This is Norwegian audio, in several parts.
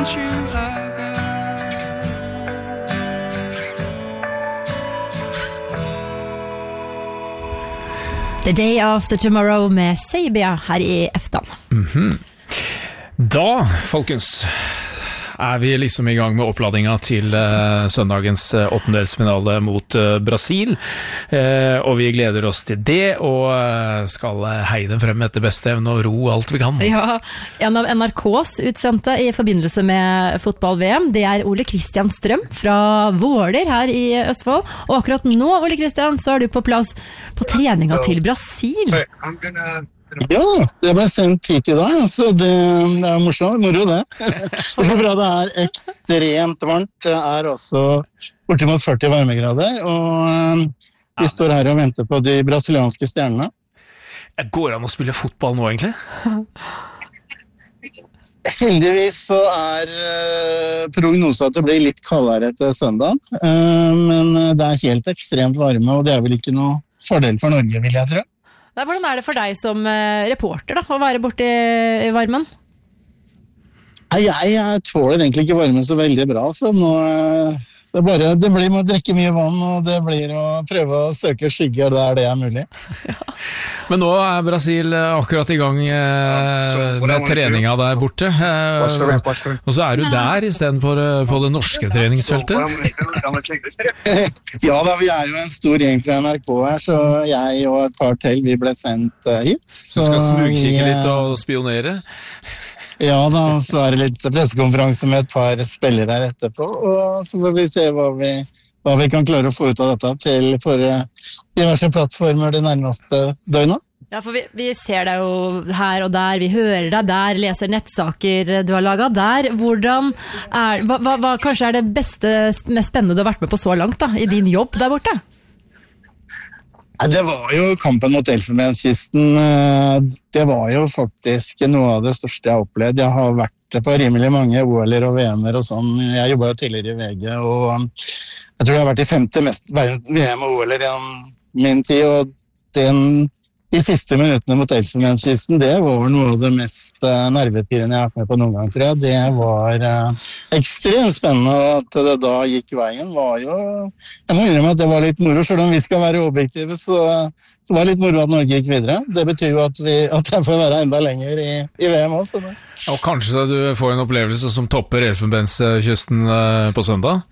want you again. The Day After Tomorrow med Sabia her i Eftan. Da, folkens, vi liksom i gang med oppladninga til søndagens åttendelsfinale mot Brasil, og vi gleder oss til det, og skal heie dem frem etter beste evne og ro alt vi kan. Ja, en av NRKs utsendte i forbindelse med fotball-VM, det Ole Kristian Strøm fra Våler her i Østfold, og akkurat nå, Ole Kristian, så du på plass på treninga til Brasil. Ja, det ble sendt hit i dag, så det morsomt, moro det. Det er bra, det ekstremt varmt, det også bortimot 40 varmegrader, og vi står her og venter på de brasilianske stjernene. Går an å spille fotball nå, egentlig? Heldigvis så prognosen at det blir litt kaldere etter søndag, men det helt ekstremt varme, og det vel ikke noe fordel for Norge, vil jeg tro. Nei, hvordan det for deg som reporter da, å være borte i varmen? Jeg tåler egentlig ikke varmen så veldig bra, så nå, det blir med å drikke mye vann, og det blir å prøve å søke skygger der det mulig. Ja. Men nå Brasil akkurat i gang med treninga der borte, og så du der i stedet på det norske treningsfeltet. Ja da, vi jo en stor gjeng fra NRK her, så jeg og et par til, vi ble sendt hit. Så du skal smugkikke litt og spionere? Ja da, så det litt pressekonferanse med et par spillere der etterpå, og så får vi se hva vi kan klare å få ut av dette for diverse plattformer de nærmeste døgnet. Ja, for vi ser deg jo her og der, vi hører deg der, leser nettsaker du har laget der. Hvordan hva kanskje det beste, mest spennende du har vært med på så langt da, i din jobb der borte? Det var jo kampen mot Elfenbenskysten. Det var jo faktisk noe av det største jeg har opplevd. Jeg har vært på rimelig mange OL-er og VM-er og sånn. Jeg jobbet jo tidligere i VG, og jeg tror jeg har vært i 50 mest VM og OL-er i min tid, og de siste minuttene mot Elfenbenskysten, det var noe av det mest nervepirrende jeg har vært med på noen gang, tror jeg. Det var ekstremt spennende, og at det da gikk veien var jo... Jeg må innrømme at det var litt moro, selv om vi skal være objektive, så var det litt moro at Norge gikk videre. Det betyr jo at jeg får være enda lenger i VM også. Og kanskje du får en opplevelse som topper Elfenbenskysten på søndag?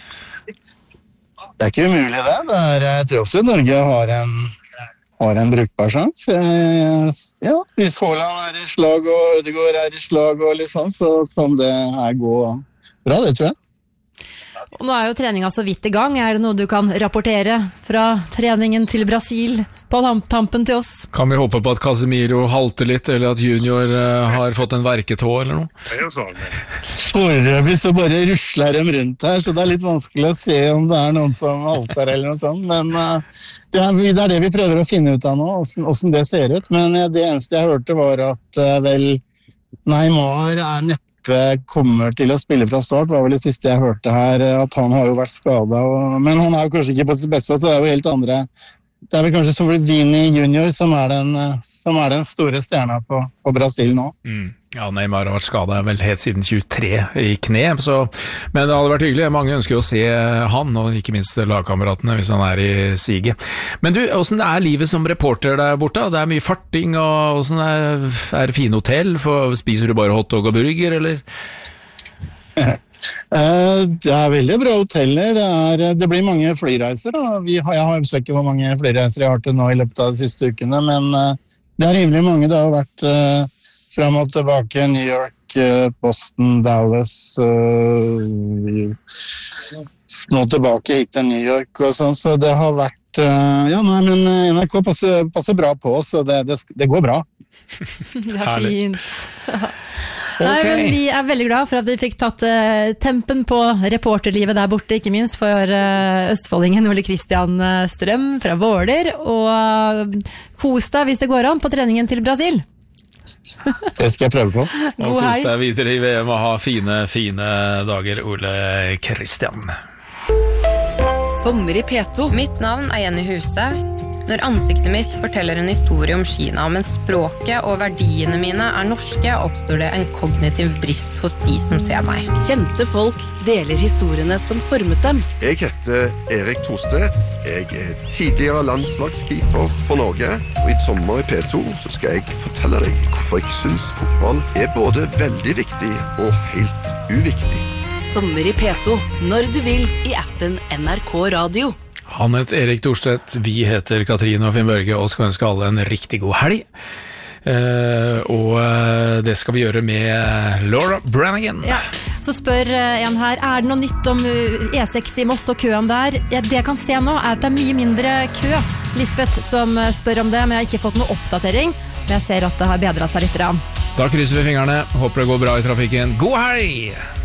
Det ikke umulig det. Jeg tror også Norge har en brukbar sjans. Ja, hvis Haaland i slag og Ødegaard i slag og litt sånn, så kan det her gå bra, det tror jeg. Og nå jo treninga så vidt i gang. Det noe du kan rapportere fra treningen til Brasil på tampen til oss? Kan vi håpe på at Casemiro halter litt, eller at Junior har fått en verketå eller noe? Foreløpig så bare rusler de rundt her, så det litt vanskelig å se om det noen som halter eller noe sånt, men det det vi prøver å finne ut av nå, hvordan det ser ut. Men det eneste jeg hørte var at Neymar neppe kommer til å spille fra start, var vel det siste jeg hørte her, at han har jo vært skadet, men han jo kanskje ikke på sitt beste, så det jo helt andre. Det vel kanskje som Vini Junior som den store stjerna på Brasil nå. Ja, Neymar har vært skadet vel helt siden 23 i kne, men det hadde vært hyggelig. Mange ønsker å se han, og ikke minst lagkameratene hvis han i siget. Men du, hvordan livet som reporter der borte? Det mye farting, og hvordan det fine hotell? Spiser du bare hotdog og burger, eller? Det veldig bra hoteller. Det blir mange flyreiser. Jeg har ikke hvor mange flyreiser jeg har til nå i løpet av de siste ukene, men det rimelig mange. Det har vært frem og tilbake New York, Boston, Dallas, nå tilbake hit til New York og sånn, så det har vært men NRK passer bra på oss, så det går bra. Det fint. Nei, men vi veldig glad for at vi fikk tatt tempen på reporterlivet der borte, ikke minst for østfoldingen Ole Kristian Strøm fra Våler, og kos deg hvis det går an på treningen til Brasil. Det skal jeg prøve på. Og kos deg videre i VM og ha fine dager, Ole Kristian. Sommer i P2. Mitt navn Jenny Huse. Når ansiktet mitt forteller en historie om Kina, men språket og verdiene mine norske, oppstår det en kognitiv brist hos de som ser meg. Kjente folk deler historiene som formet dem. Jeg heter Erik Thorstedt. Jeg tidligere landslagskeeper for Norge. Og i sommer i P2 så skal jeg fortelle deg hvorfor jeg synes fotball både veldig viktig og helt uviktig. Sommer i P2, når du vil, i appen NRK Radio. Han heter Erik Thorstedt, vi heter Katrine og Finn Børge, og skal ønske alle en riktig god helg. Og det skal vi gjøre med Laura Branigan. Ja. Så spør en her, det noe nytt om E6 i Moss og køen der? Ja, det jeg kan se nå at det mye mindre kø. Lisbeth som spør om det, men jeg har ikke fått noe oppdatering. Men jeg ser at det har bedret seg litt. Da krysser vi fingrene, håper det går bra i trafikken. God helg!